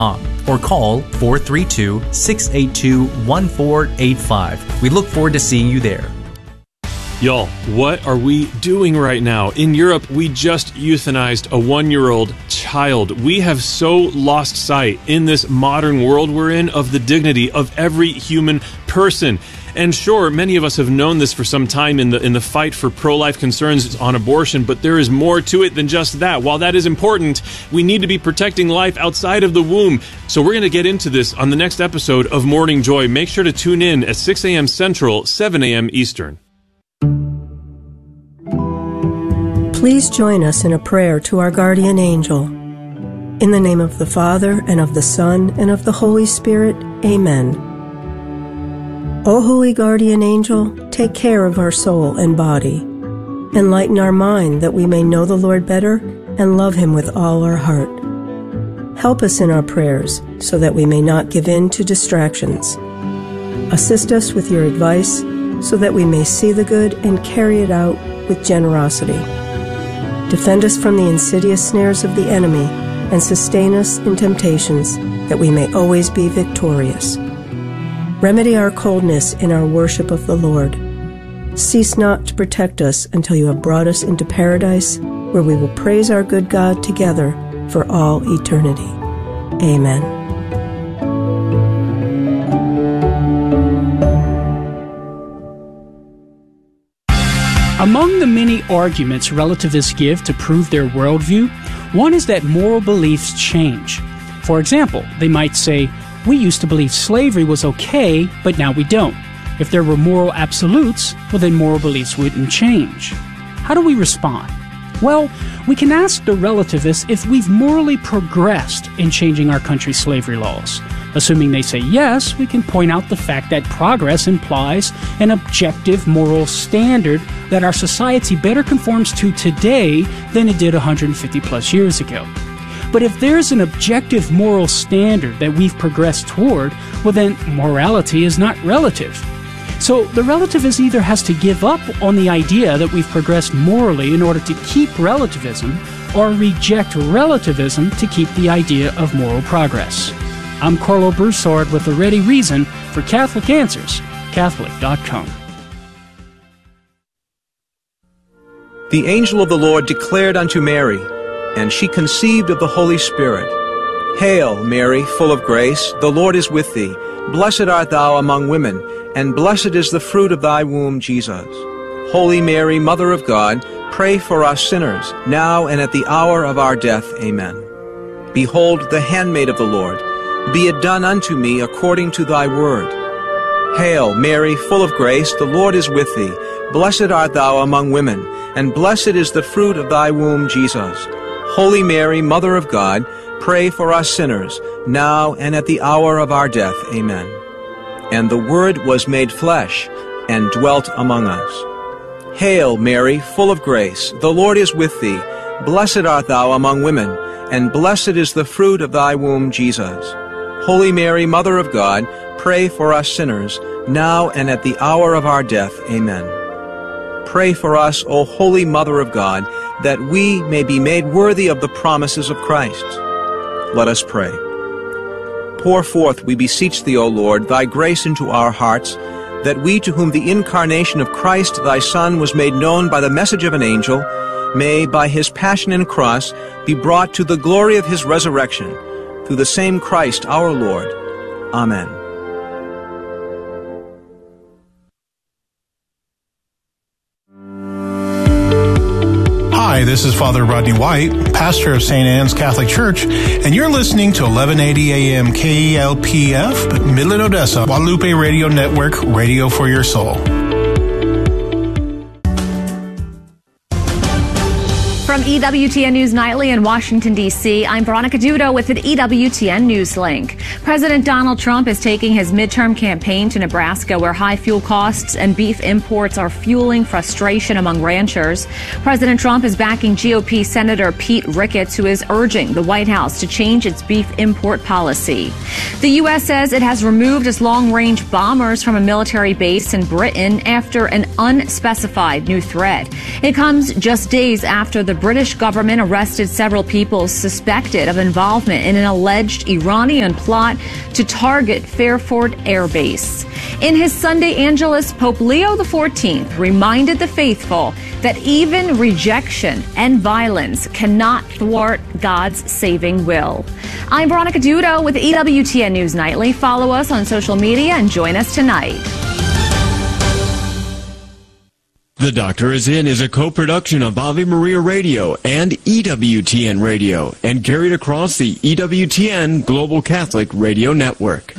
or call 432-682-1485. We look forward to seeing you there. Y'all, what are we doing right now? In Europe, we just euthanized a 1-year-old child. We have so lost sight in this modern world we're in of the dignity of every human person. And sure, many of us have known this for some time in the fight for pro-life concerns on abortion, but there is more to it than just that. While that is important, we need to be protecting life outside of the womb. So we're going to get into this on the next episode of Morning Joy. Make sure to tune in at 6 a.m. Central, 7 a.m. Eastern. Please join us in a prayer to our guardian angel. In the name of the Father, and of the Son, and of the Holy Spirit, Amen. O holy guardian angel, take care of our soul and body. Enlighten our mind that we may know the Lord better and love Him with all our heart. Help us in our prayers so that we may not give in to distractions. Assist us with your advice so that we may see the good and carry it out with generosity. Defend us from the insidious snares of the enemy and sustain us in temptations that we may always be victorious. Remedy our coldness in our worship of the Lord. Cease not to protect us until you have brought us into paradise, where we will praise our good God together for all eternity. Amen. Among the many arguments relativists give to prove their worldview, one is that moral beliefs change. For example, they might say, we used to believe slavery was okay, but now we don't. If there were moral absolutes, well then moral beliefs wouldn't change. How do we respond? Well, we can ask the relativists if we've morally progressed in changing our country's slavery laws. Assuming they say yes, we can point out the fact that progress implies an objective moral standard that our society better conforms to today than it did 150 plus years ago. But if there's an objective moral standard that we've progressed toward, well then morality is not relative. So the relativist either has to give up on the idea that we've progressed morally in order to keep relativism, or reject relativism to keep the idea of moral progress. I'm Carlo Broussard with a ready reason for Catholic Answers, Catholic.com. The angel of the Lord declared unto Mary, and she conceived of the Holy Spirit. Hail, Mary, full of grace, the Lord is with thee. Blessed art thou among women, and blessed is the fruit of thy womb, Jesus. Holy Mary, Mother of God, pray for us sinners, now and at the hour of our death. Amen. Behold, the handmaid of the Lord. Be it done unto me according to thy word. Hail, Mary, full of grace, the Lord is with thee. Blessed art thou among women, and blessed is the fruit of thy womb, Jesus. Holy Mary, Mother of God, pray for us sinners, now and at the hour of our death. Amen. And the Word was made flesh, and dwelt among us. Hail, Mary, full of grace, the Lord is with thee. Blessed art thou among women, and blessed is the fruit of thy womb, Jesus. Holy Mary, Mother of God, pray for us sinners, now and at the hour of our death. Amen. Pray for us, O Holy Mother of God, that we may be made worthy of the promises of Christ. Let us pray. Pour forth, we beseech thee, O Lord, thy grace into our hearts, that we, to whom the incarnation of Christ thy Son was made known by the message of an angel, may, by his passion and cross, be brought to the glory of his resurrection, through the same Christ our Lord. Amen. Hi, this is Father Rodney White, pastor of St. Anne's Catholic Church, and you're listening to 1180 AM KELPF, Midland, Odessa, Guadalupe Radio Network, Radio for Your Soul. From EWTN News Nightly in Washington, D.C., I'm Veronica Dudo with an EWTN News Link. President Donald Trump is taking his midterm campaign to Nebraska, where high fuel costs and beef imports are fueling frustration among ranchers. President Trump is backing GOP Senator Pete Ricketts, who is urging the White House to change its beef import policy. The U.S. says it has removed its long-range bombers from a military base in Britain after an unspecified new threat. It comes just days after the British government arrested several people suspected of involvement in an alleged Iranian plot to target Fairford Air Base. In his Sunday Angelus, Pope Leo XIV reminded the faithful that even rejection and violence cannot thwart God's saving will. I'm Veronica Dudo with EWTN News Nightly. Follow us on social media and join us tonight. The Doctor Is In is a co-production of Ave Maria Radio and EWTN Radio and carried across the EWTN Global Catholic Radio Network.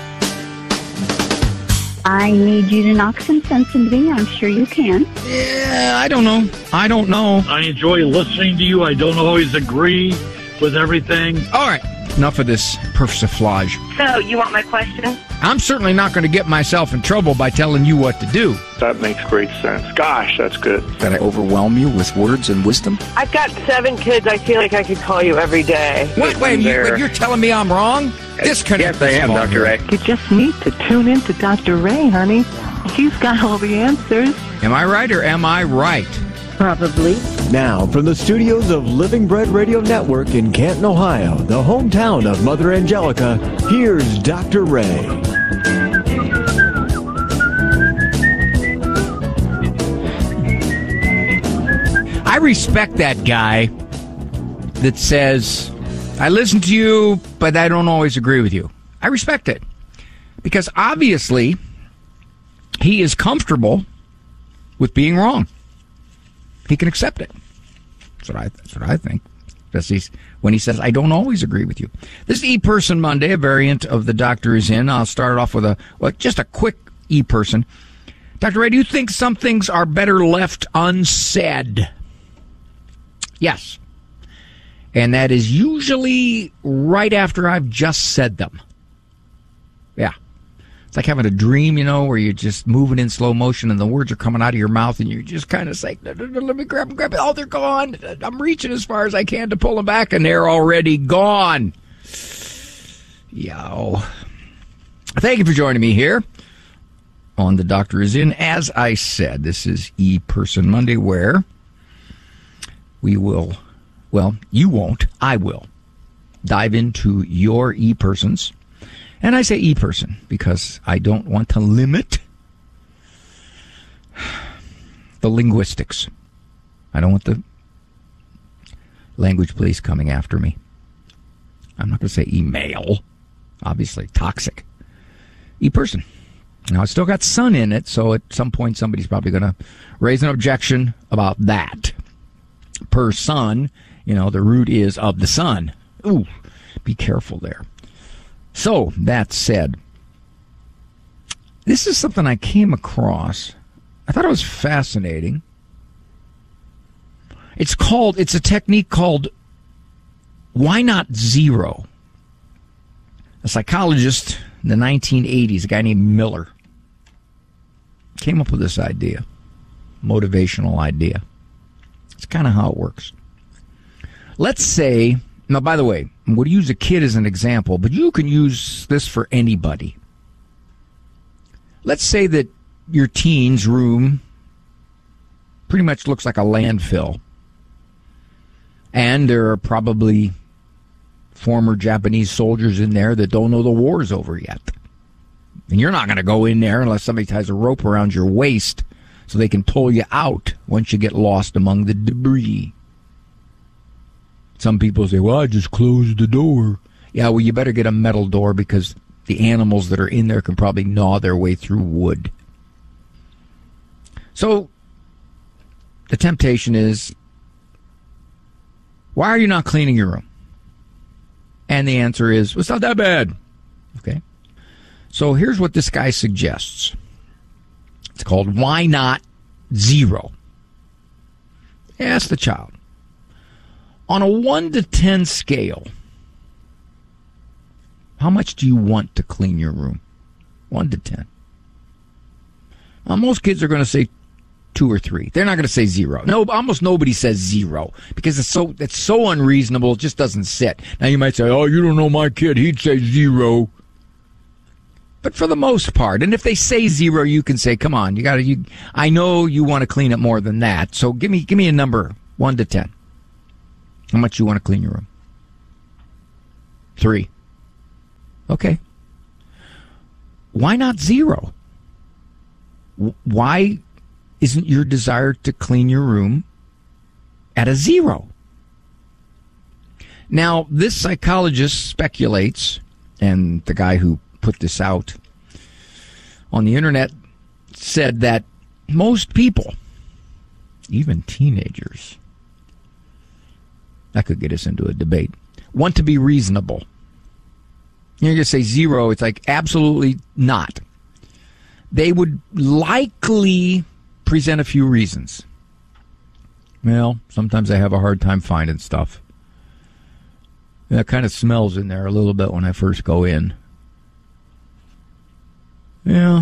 I need you to knock some sense into me. I'm sure you can. Yeah, I don't know. I enjoy listening to you. I don't always agree with everything. All right, enough of this persiflage. So, you want my question? I'm certainly not going to get myself in trouble by telling you what to do. That makes great sense. Gosh, that's good. Can I overwhelm you with words and wisdom? I've got 7 kids. I feel like I could call you every day. Wait, you're telling me I'm wrong? Disconnect. Yes, I am, Dr. Ray. You just need to tune in to Dr. Ray, honey. He's got all the answers. Am I right or am I right? Probably. Now, from the studios of Living Bread Radio Network in Canton, Ohio, the hometown of Mother Angelica, here's Dr. Ray. I respect that guy that says, I listen to you, but I don't always agree with you. I respect it. Because obviously, he is comfortable with being wrong. He can accept it. That's what I think. When he says, I don't always agree with you. This is E-Person Monday, a variant of The Doctor Is In. I'll start off with just a quick E-Person. Dr. Ray, do you think some things are better left unsaid? Yes. And that is usually right after I've just said them. Yeah. It's like having a dream, where you're just moving in slow motion and the words are coming out of your mouth and you're just kind of saying, let me grab them. Oh, they're gone. I'm reaching as far as I can to pull them back and they're already gone. Yo. Thank you for joining me here on The Doctor Is In. As I said, this is E-Person Monday, where we will, you won't, I will dive into your E-Persons. And I say E-Person because I don't want to limit the linguistics. I don't want the language police coming after me. I'm not going to say email. Obviously, toxic. E-Person. Now, it's still got son in it, so at some point somebody's probably going to raise an objection about that. Per son, the root is of the son. Ooh, be careful there. So, that said, this is something I came across. I thought it was fascinating. It's a technique called Why Not Zero? A psychologist in the 1980s, a guy named Miller, came up with this idea, motivational idea. It's kind of how it works. Let's say, now, by the way, I'm going to use a kid as an example, but you can use this for anybody. Let's say that your teen's room pretty much looks like a landfill. And there are probably former Japanese soldiers in there that don't know the war's over yet. And you're not going to go in there unless somebody ties a rope around your waist so they can pull you out once you get lost among the debris. Some people say, well, I just closed the door. Yeah, well, you better get a metal door because the animals that are in there can probably gnaw their way through wood. So, the temptation is, why are you not cleaning your room? And the answer is, well, it's not that bad. Okay. So, here's what this guy suggests. It's called Why Not Zero. Ask the child. On a 1 to 10 scale, how much do you want to clean your room? 1 to 10. Most kids are going to say 2 or 3. They're not going to say 0. No, almost nobody says 0 because it's so unreasonable. It just doesn't sit. Now you might say, "Oh, you don't know my kid. He'd say 0." But for the most part, and if they say 0, you can say, come on, I know you want to clean it more than that. So give me a number, 1 to 10. How much you want to clean your room? 3. Okay. Why not 0? Why isn't your desire to clean your room at a 0? Now, this psychologist speculates, and the guy who put this out on the internet said that most people, even teenagers, that could get us into a debate, want to be reasonable. You're going to say 0, it's like absolutely not. They would likely present a few reasons. Well, sometimes I have a hard time finding stuff. That kind of smells in there a little bit when I first go in. Yeah,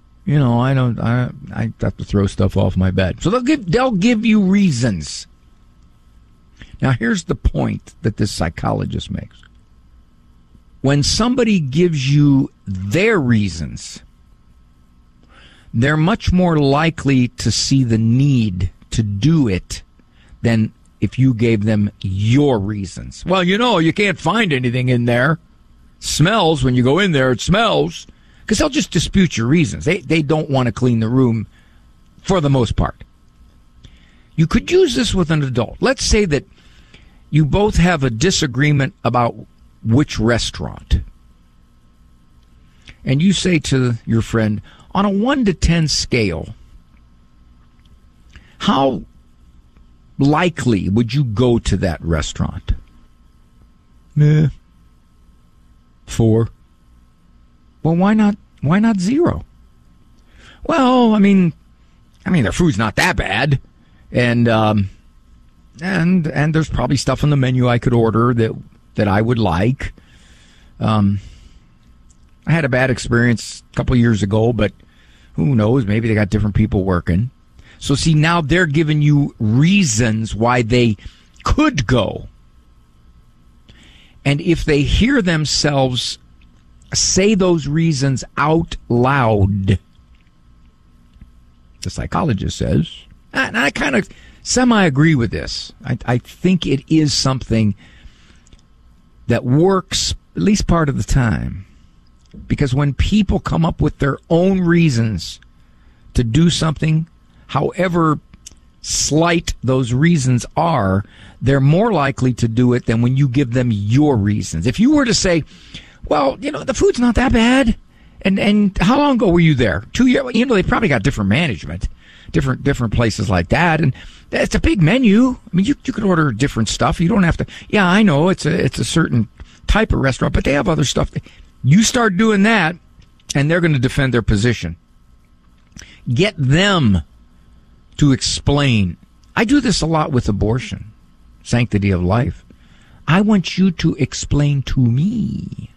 I have to throw stuff off my bed. So they'll give you reasons. Now, here's the point that this psychologist makes. When somebody gives you their reasons, they're much more likely to see the need to do it than if you gave them your reasons. Well, you can't find anything in there. Smells, when you go in there, it smells. Because they'll just dispute your reasons. They don't want to clean the room for the most part. You could use this with an adult. Let's say that you both have a disagreement about which restaurant. And you say to your friend, on a 1 to 10 scale, how likely would you go to that restaurant? 4. Well, why not 0? Well, I mean, their food's not that bad, and there's probably stuff on the menu I could order that I would like. I had a bad experience a couple years ago, but who knows? Maybe they got different people working. So see, now they're giving you reasons why they could go. And if they hear themselves say those reasons out loud, the psychologist says, and I kind of semi-agree with this. I think it is something that works at least part of the time. Because when people come up with their own reasons to do something, however slight those reasons are, they're more likely to do it than when you give them your reasons. If you were to say, well, the food's not that bad, and how long ago were you there? 2 years? They probably got different management, different places like that, and it's a big menu. I mean, you could order different stuff. You don't have to. Yeah, I know it's a certain type of restaurant, but they have other stuff. You start doing that, and they're going to defend their position. Get them to explain. I do this a lot with abortion, sanctity of life. I want you to explain to me.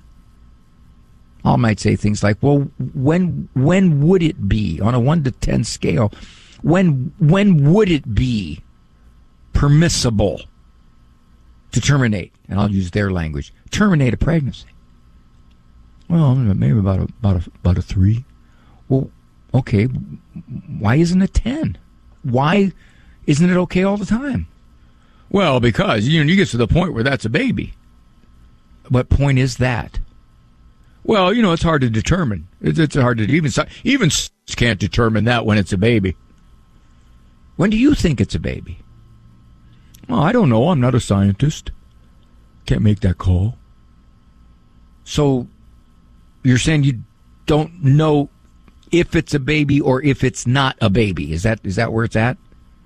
I might say things like, well, when would it be on a 1 to 10 scale? When would it be permissible to terminate? And I'll use their language. Terminate a pregnancy. Well, maybe about a 3. Well, okay. Why isn't it 10? Why isn't it okay all the time? Well, because you get to the point where that's a baby. What point is that? Well, it's hard to determine. It's hard to even can't determine that when it's a baby. When do you think it's a baby? Well, I don't know. I'm not a scientist. Can't make that call. So you're saying you don't know if it's a baby or if it's not a baby. Is that where it's at?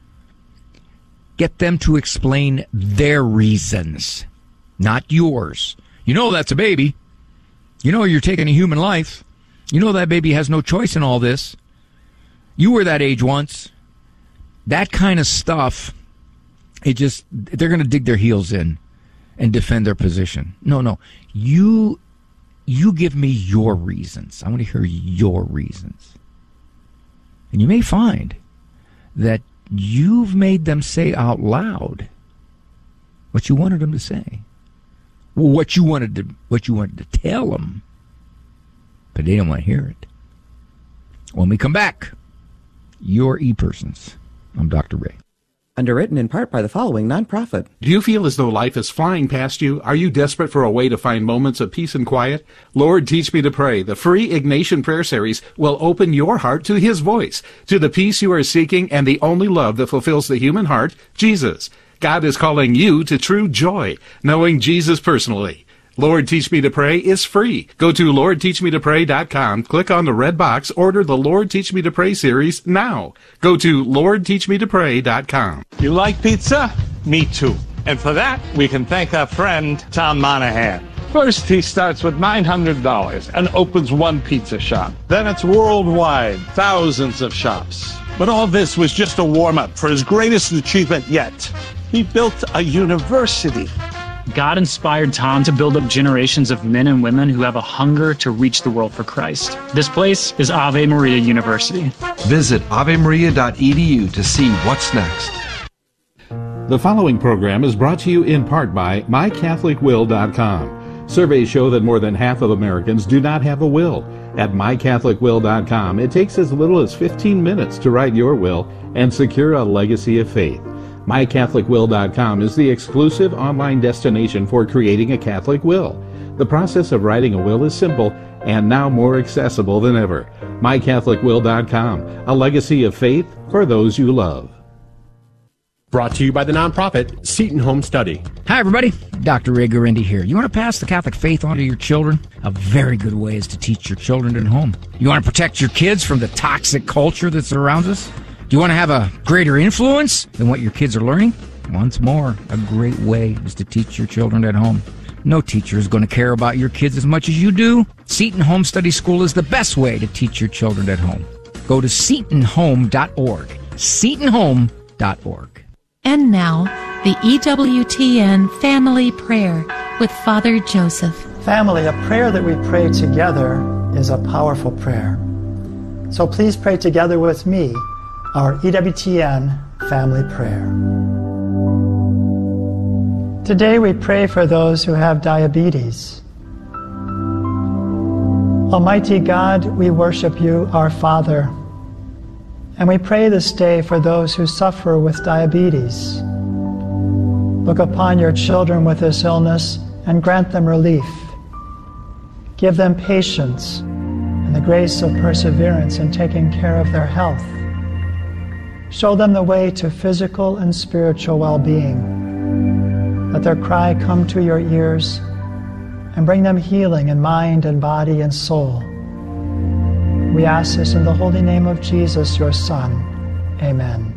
Get them to explain their reasons, not yours. That's a baby. You're taking a human life. That baby has no choice in all this. You were that age once. That kind of stuff, they're going to dig their heels in and defend their position. No. You give me your reasons. I want to hear your reasons. And you may find that you've made them say out loud what you wanted them to say. What you wanted to tell them. but they don't want to hear it. When we come back, your e-persons. I'm Dr. Ray. Underwritten in part by the following nonprofit. Do you feel as though life is flying past you? Are you desperate for a way to find moments of peace and quiet? Lord, Teach Me to Pray, the free Ignatian prayer series, will open your heart to His voice, to the peace you are seeking and the only love that fulfills the human heart, Jesus. God is calling you to true joy, knowing Jesus personally. Lord, Teach Me to Pray is free. Go to LordTeachMeToPray.com, click on the red box, order the Lord Teach Me to Pray series now. Go to LordTeachMeToPray.com. You like pizza? Me too. And for that, we can thank our friend, Tom Monahan. First, he starts with $900 and opens one pizza shop. Then it's worldwide, thousands of shops. But all this was just a warm-up for his greatest achievement yet. He built a university. God inspired Tom to build up generations of men and women who have a hunger to reach the world for Christ. This place is Ave Maria University. Visit avemaria.edu to see what's next. The following program is brought to you in part by MyCatholicWill.com. Surveys show that more than half of Americans do not have a will. At MyCatholicWill.com, it takes as little as 15 minutes to write your will and secure a legacy of faith. MyCatholicWill.com is the exclusive online destination for creating a Catholic will. The process of writing a will is simple and now more accessible than ever. MyCatholicWill.com, a legacy of faith for those you love. Brought to you by the nonprofit Seton Home Study. Hi, everybody. Dr. Ray Guarendi here. You want to pass the Catholic faith on to your children? A very good way is to teach your children at home. You want to protect your kids from the toxic culture that surrounds us? Do you want to have a greater influence than what your kids are learning? Once more, a great way is to teach your children at home. No teacher is going to care about your kids as much as you do. Seton Home Study School is the best way to teach your children at home. Go to setonhome.org. setonhome.org. And now, the EWTN Family Prayer with Father Joseph. Family, a prayer that we pray together is a powerful prayer. So please pray together with me our EWTN Family Prayer. Today we pray for those who have diabetes. Almighty God, we worship you, our Father, and we pray this day for those who suffer with diabetes. Look upon your children with this illness and grant them relief. Give them patience and the grace of perseverance in taking care of their health. Show them the way to physical and spiritual well-being. Let their cry come to your ears and bring them healing in mind and body and soul. We ask this in the holy name of Jesus, your Son. Amen.